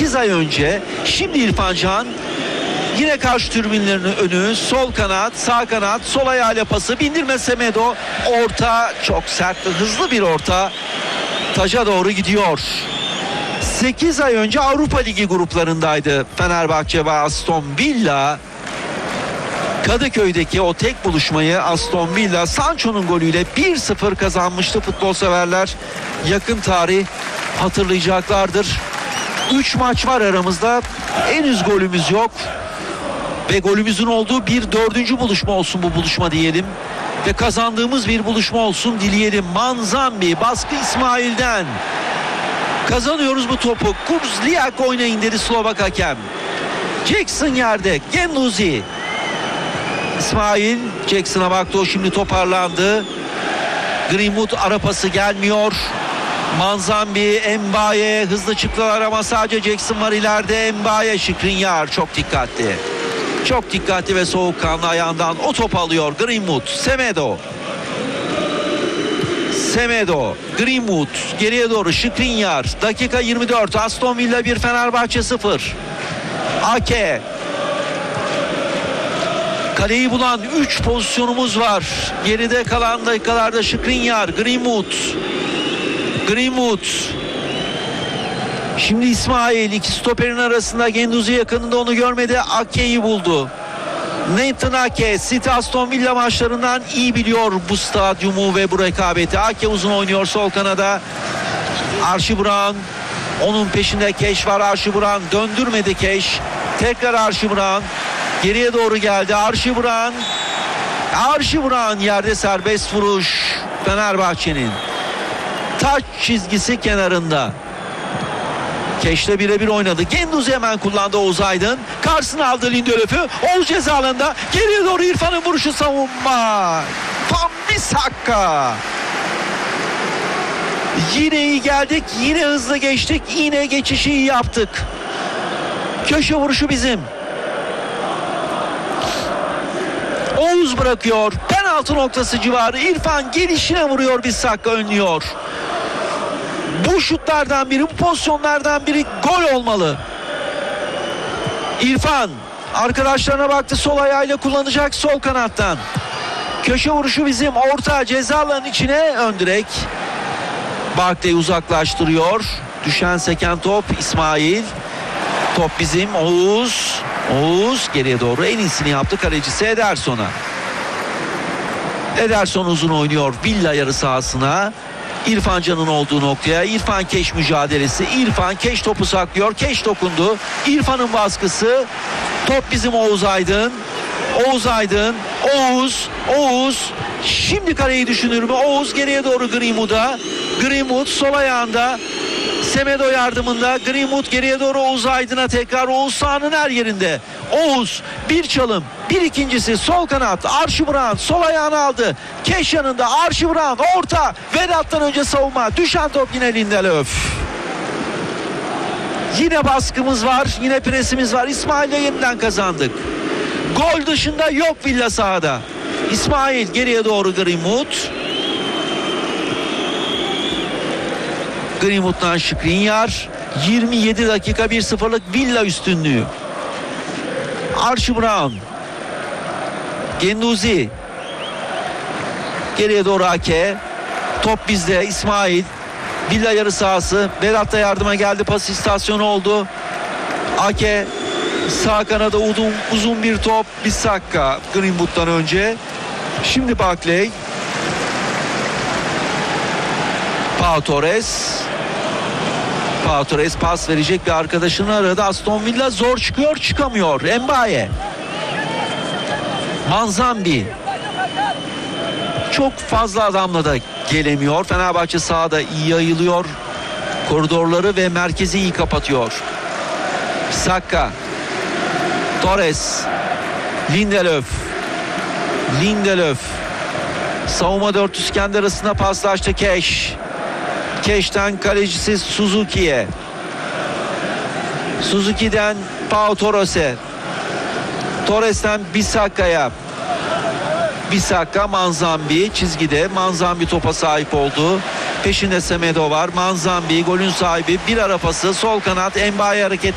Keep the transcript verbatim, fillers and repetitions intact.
sekiz ay önce. Şimdi İrfan Can yine karşı tribünlerin önü, sol kanat, sağ kanat, sol ayağıyla pası, bindirme Semedo, orta, çok sert ve hızlı bir orta, taca doğru gidiyor. sekiz ay önce Avrupa Ligi gruplarındaydı Fenerbahçe ve Aston Villa. Kadıköy'deki o tek buluşmayı Aston Villa Sancho'nun golüyle bir sıfır kazanmıştı. Futbol severler yakın tarih hatırlayacaklardır. üç maç var aramızda. Henüz golümüz yok. Ve golümüzün olduğu bir dördüncü buluşma olsun bu buluşma diyelim. Ve kazandığımız bir buluşma olsun dileyelim. Manzambi baskı İsmail'den. Kazanıyoruz bu topu. Kurzliak oynayın dedi Slovak hakem. Jackson yerde. Genduzi. İsmail Jackson'a baktı, o şimdi toparlandı. Greenwood ara pası gelmiyor. Manzambi, Mbaye hızlı çıktılar ama sadece Jackson var ileride. Mbaye, Skriniar çok dikkatli. Çok dikkatli ve soğukkanlı ayağından o top alıyor Greenwood. Semedo. Semedo, Greenwood geriye doğru, Skriniar. Dakika yirmi dört. Aston Villa bir, Fenerbahçe sıfır. Ake. Kaleyi bulan üç pozisyonumuz var. Geride kalan dakikalarda Skriniar, Greenwood. Greenwood. Şimdi İsmail, iki stoperin arasında, Genduzi yakınında, onu görmedi. Ake'yi buldu. Nathan Ake, City Aston Villa maçlarından iyi biliyor bu stadyumu ve bu rekabeti. Ake uzun oynuyor sol kanada. Archie Brown, onun peşinde Keş var. Archie Brown döndürmedi Keş. Tekrar Archie Brown. Geriye doğru geldi Archie Brown. Archie Brown yerde, serbest vuruş Fenerbahçe'nin. Taç çizgisi kenarında. Keş'le birebir oynadı. Genduzi hemen kullandı Oğuz Aydın. Karşısına aldı Lindelöf'ü. Oğuz ceza alanında. Geriye doğru İrfan'ın vuruşu, savunma. Tam bir sakka. Yine iyi geldik. Yine hızlı geçtik. Yine geçişi iyi yaptık. Köşe vuruşu bizim. Oğuz bırakıyor. Penaltı noktası civarı. İrfan gelişine vuruyor. Bir sakka önlüyor. Bu şutlardan biri, bu pozisyonlardan biri gol olmalı. İrfan arkadaşlarına baktı, sol ayağıyla kullanacak sol kanattan. Köşe vuruşu bizim, orta ceza alanının içine, ön direk. Barkley uzaklaştırıyor. Düşen seken top İsmail. Top bizim. Oğuz. Oğuz geriye doğru en iyisini yaptı kalecisi Ederson'a. Ederson uzun oynuyor Villa yarı sahasına. İrfan Can'ın olduğu noktaya. İrfan Keş mücadelesi. İrfan Keş topu saklıyor. Keş dokundu. İrfan'ın baskısı. Top bizim Oğuz Aydın. Oğuz Aydın. Oğuz. Oğuz. Şimdi kaleyi düşünür mü? Oğuz geriye doğru Greenwood'a. Greenwood sol ayağında. Semedo yardımında. Greenwood geriye doğru Oğuz Aydın'a tekrar. Oğuz sahanın her yerinde. Oğuz bir çalım. Bir ikincisi sol kanat. Archie Brown sol ayağını aldı. Keş yanında. Archie Brown orta. Vedat'tan önce savunma. Düşen top yine Lindelöf. Yine baskımız var. Yine presimiz var. İsmail'le yeniden kazandık. Gol dışında yok Villa sahada. İsmail geriye doğru Greenwood. Greenwood'dan Skriniar. yirmi yedi dakika bir sıfırlık Villa üstünlüğü. Archie Brown. Genduzi. Geriye doğru Ake. Top bizde. İsmail. Villa yarı sahası. Vedat da yardıma geldi. Pas istasyonu oldu. Ake. Sağ kanada uzun, uzun bir top. Bissaka Greenwood'dan önce. Şimdi Barkley. Pau Torres. Pau Torres pas verecek bir arkadaşını aradı. Aston Villa zor çıkıyor, çıkamıyor. Mbaye. Manzambi. Çok fazla adamla da gelemiyor. Fenerbahçe sahada iyi yayılıyor. Koridorları ve merkezi iyi kapatıyor. Saka. Torres. Lindelöf. Lindelöf. Savunma dörtlüsü kendi arasında paslaştı Keş. Keş'ten kalecisi Suzuki'ye. Suzuki'den Pau Torres'e. Torres'ten Bissaka'ya. Bissaka, Manzambi çizgide. Manzambi topa sahip oldu. Peşinde Semedo var. Manzambi golün sahibi. Bir ara pası. Sol kanat. Mbaye hareket.